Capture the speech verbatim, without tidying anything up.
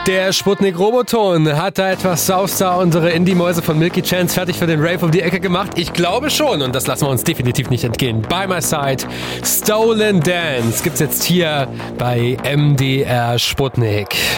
Der Sputnik-Roboton hat da etwas Southstar, unsere Indie-Mäuse von Milky Chance, fertig für den Rave um die Ecke gemacht? Ich glaube schon und das lassen wir uns definitiv nicht entgehen. By My Side, Stolen Dance gibt's jetzt hier bei M D R Sputnik.